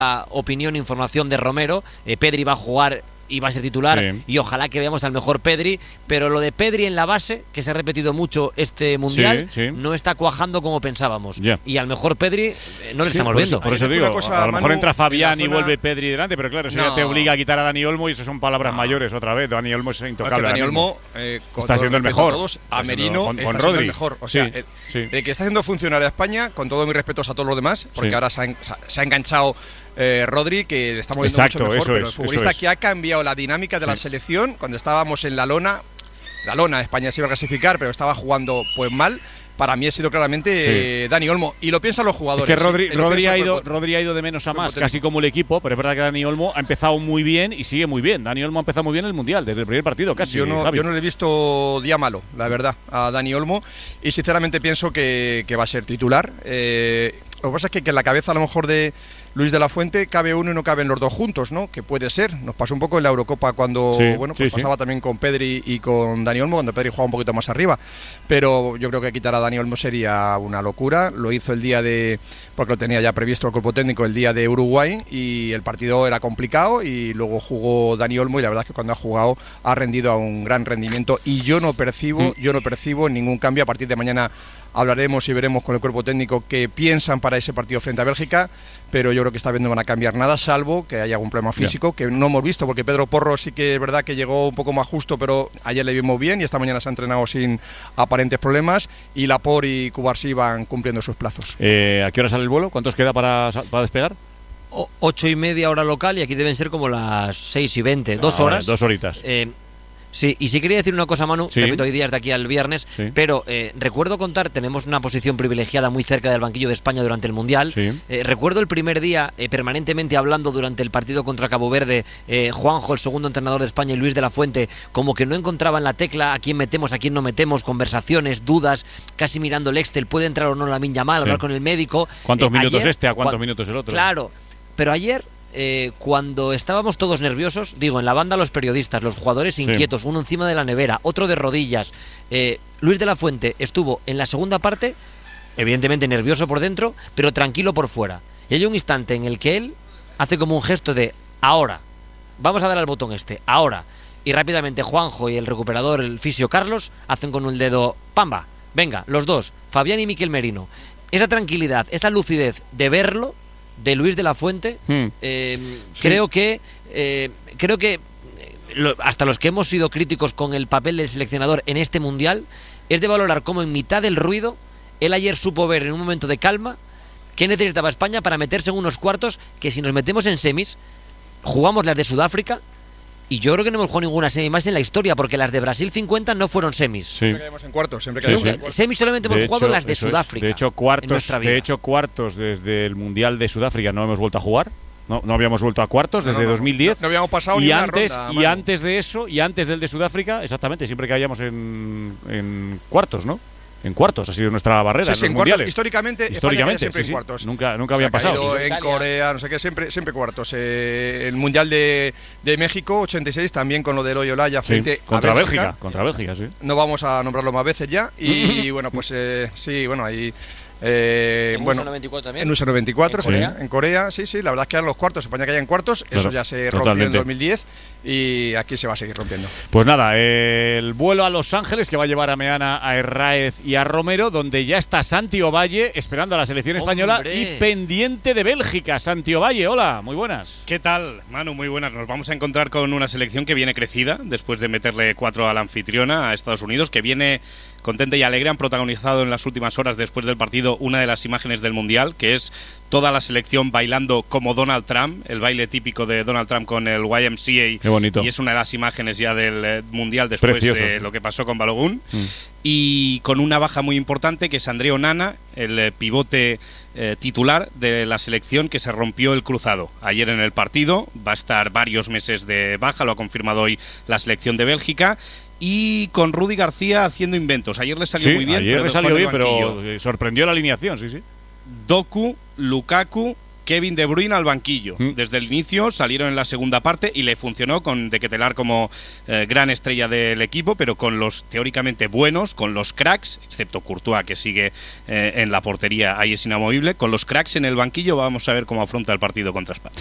opinión e información de Romero. Pedri va a jugar y va a ser titular, sí. Y ojalá que veamos al mejor Pedri, pero lo de Pedri en la base, que se ha repetido mucho este Mundial, sí. No está cuajando como pensábamos, y al mejor Pedri no le estamos viendo. Por eso digo, a lo mejor entra Fabián y vuelve Pedri delante, pero claro, eso ya te obliga a quitar a Dani Olmo y eso son palabras mayores otra vez. Dani Olmo es intocable. Dani Olmo está siendo el mejor. A Merino con está siendo el mejor. O sea, el que está haciendo funcionar a España, con todos mis respetos a todos los demás, porque ahora se ha enganchado Rodri, que le está moviendo mucho mejor, pero el futbolista que ha cambiado la dinámica de la selección. Cuando estábamos en la lona España se iba a clasificar, pero estaba jugando pues mal. Para mí ha sido claramente Dani Olmo, y lo piensan los jugadores. Es que Rodri ha ido de menos a más, casi como el equipo, pero es verdad que Dani Olmo ha empezado muy bien y sigue muy bien. Dani Olmo ha empezado muy bien el Mundial, desde el primer partido casi. Yo no le he visto día malo, la verdad, a Dani Olmo, y sinceramente pienso que va a ser titular. Lo que pasa es que en la cabeza a lo mejor de Luis de la Fuente cabe uno y no caben los dos juntos, ¿no? Que puede ser. Nos pasó un poco en la Eurocopa cuando pasaba también con Pedri y con Dani Olmo, cuando Pedri jugaba un poquito más arriba. Pero yo creo que quitar a Dani Olmo sería una locura. Lo hizo el día porque lo tenía ya previsto el cuerpo técnico, el día de Uruguay, y el partido era complicado, y luego jugó Dani Olmo, y la verdad es que cuando ha jugado ha rendido a un gran rendimiento, y yo no percibo ningún cambio. A partir de mañana hablaremos y veremos con el cuerpo técnico qué piensan para ese partido frente a Bélgica, pero yo creo que esta vez no van a cambiar nada, salvo que haya algún problema físico, que no hemos visto, porque Pedro Porro sí que es verdad que llegó un poco más justo, pero ayer le vimos bien y esta mañana se ha entrenado sin aparentes problemas, y Laporte y Cubarsí van cumpliendo sus plazos. ¿A qué hora sale el vuelo? ¿Cuántos queda para despegar? 8:30 hora local, y aquí deben ser como las 6:20, 2 horas. 2 horitas. Sí, y sí quería decir una cosa, Manu, repito, hay días de aquí al viernes, pero recuerdo contar, tenemos una posición privilegiada muy cerca del banquillo de España durante el Mundial. Recuerdo el primer día, permanentemente hablando durante el partido contra Cabo Verde, Juanjo, el segundo entrenador de España, y Luis de la Fuente, como que no encontraban la tecla, a quién metemos, a quién no metemos, conversaciones, dudas, casi mirando el Excel, puede entrar o no Lamine Yamal, hablar con el médico. ¿Cuántos minutos a cuántos minutos el otro? Claro, pero ayer, cuando estábamos todos nerviosos, digo, en la banda los periodistas, los jugadores inquietos, uno encima de la nevera, otro de rodillas, Luis de la Fuente estuvo en la segunda parte, evidentemente nervioso por dentro, pero tranquilo por fuera. Y hay un instante en el que él hace como un gesto de ahora, vamos a dar al botón ahora. Y rápidamente Juanjo y el recuperador, el fisio Carlos, hacen con el dedo, ¡pamba! Venga, los dos, Fabián y Miquel Merino. Esa tranquilidad, esa lucidez de verlo, de Luis de la Fuente, creo que hasta los que hemos sido críticos con el papel del seleccionador en este Mundial, es de valorar cómo en mitad del ruido él ayer supo ver en un momento de calma qué necesitaba España para meterse en unos cuartos que, si nos metemos en semis, jugamos las de Sudáfrica, y yo creo que no hemos jugado ninguna semi más en la historia, porque las de Brasil 50 no fueron semis. Siempre quedamos en cuartos, Semis solamente hemos jugado las de Sudáfrica. De hecho, cuartos desde el Mundial de Sudáfrica no hemos vuelto a jugar. No habíamos vuelto a cuartos desde 2010. No habíamos pasado ni una ronda, antes de eso, y antes del de Sudáfrica, exactamente, siempre caíamos en cuartos, ¿no? En cuartos ha sido nuestra barrera en los mundiales. Históricamente siempre en cuartos. Nunca habían pasado. En Corea, no sé qué, siempre cuartos. El Mundial de México 86 también, con lo de Loyola frente contra Bélgica. Contra Bélgica, sí. No vamos a nombrarlo más veces ya. Y bueno, pues ahí. En USA 94 también. En USA 94, en Corea, sí, la verdad es que eran los cuartos. España caía en cuartos, claro, eso ya se rompió en 2010, y aquí se va a seguir rompiendo. Pues nada, el vuelo a Los Ángeles, que va a llevar a Meana, a Herráez y a Romero, donde ya está Santi Ovalle esperando a la selección española y pendiente de Bélgica. Santi Ovalle, hola, muy buenas. ¿Qué tal, Manu? Muy buenas. Nos vamos a encontrar con una selección que viene crecida después de meterle 4 a la anfitriona, a Estados Unidos, que viene contenta y alegre. Han protagonizado en las últimas horas después del partido una de las imágenes del Mundial, que es toda la selección bailando como Donald Trump, el baile típico de Donald Trump con el YMCA. Qué bonito. Y es una de las imágenes ya del Mundial después de lo que pasó con Balogun. Y con una baja muy importante, que es André Onana, el pivote titular de la selección, que se rompió el cruzado ayer en el partido. Va a estar varios meses de baja, lo ha confirmado hoy la selección de Bélgica. Y con Rudy García haciendo inventos. Ayer le salió muy bien. Ayer le salió bien, pero sorprendió la alineación, sí. Doku, Lukaku, Kevin De Bruyne al banquillo. Desde el inicio salieron en la segunda parte y le funcionó con De Ketelaere como gran estrella del equipo, pero con los teóricamente buenos, con los cracks, excepto Courtois, que sigue en la portería, ahí es inamovible, con los cracks en el banquillo. Vamos a ver cómo afronta el partido contra España.